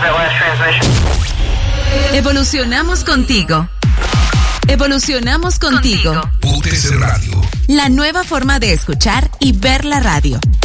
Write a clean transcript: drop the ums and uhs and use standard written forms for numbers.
Evolucionamos contigo. Evolucionamos contigo. UTC Radio. La nueva forma de escuchar y ver la radio.